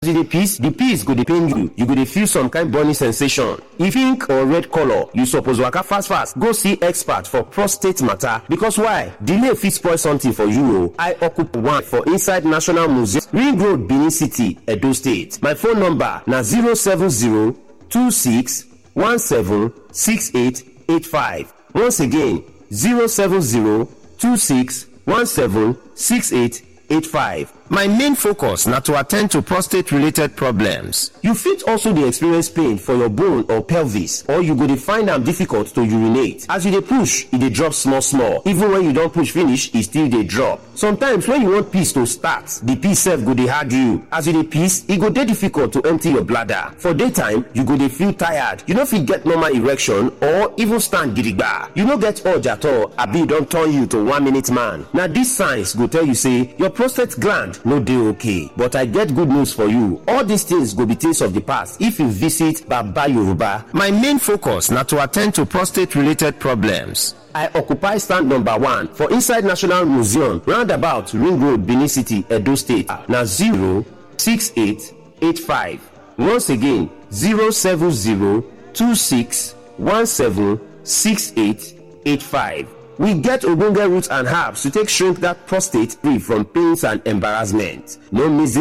the piece go dey pain you. You go dey feel some kind burning sensation. If pink or red color, you suppose waka fast go see expert for prostate matter. Because why? Delay fit spoil something for you o. I occupy one for inside National Museum, Ring Road, Benin City, Edo State. My phone number na 07026176885. Once again, 07026176885. My main focus na to attend to prostate related problems. You fit also dey experience pain for your bone or pelvis, or you go dey find am difficult to urinate. As you dey push, e dey drop small. Even when you don push finish, e still dey drop. Sometimes when you want piss to start, the piss sef go dey hard you. As you dey piss, e go dey difficult to empty your bladder. For daytime, you go dey feel tired. You no fit get normal erection or even stand gidigba. You no get urge at all, abi e don turn you to 1-minute man. Na these signs go tell you say your prostate gland no dey okay. But I get good news for you. All these things go be things of the past if you visit Baba Yoruba. My main focus na to attend to prostate related problems. I occupy stand number 1 for inside National Museum, roundabout Ring Road, Benin City, Edo State. Na 06885. Once again, 07026176885. We get ogbonge roots and herbs to take shrink that prostate free from pains and embarrassment. No miss this